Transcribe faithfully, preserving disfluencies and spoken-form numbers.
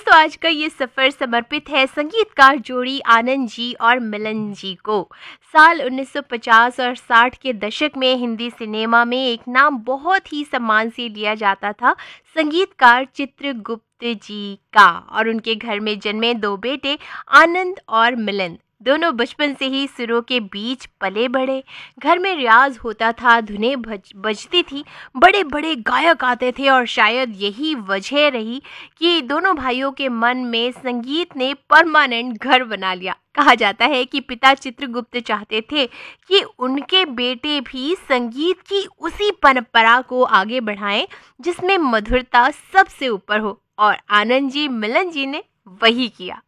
दोस्तों आज का ये सफ़र समर्पित है संगीतकार जोड़ी आनंद जी और मिलन जी को। साल उन्नीस सौ पचास और साठ के दशक में हिंदी सिनेमा में एक नाम बहुत ही सम्मान से लिया जाता था, संगीतकार चित्रगुप्त जी का। और उनके घर में जन्मे दो बेटे आनंद और मिलन। दोनों बचपन से ही सुरों के बीच पले बढ़े। घर में रियाज होता था, धुनें बज बजती थी, बड़े बड़े गायक आते थे और शायद यही वजह रही कि दोनों भाइयों के मन में संगीत ने परमानेंट घर बना लिया। कहा जाता है कि पिता चित्रगुप्त चाहते थे कि उनके बेटे भी संगीत की उसी परंपरा को आगे बढ़ाएं जिसमें मधुरता सबसे ऊपर हो, और आनंद जी मिलन जी ने वही किया।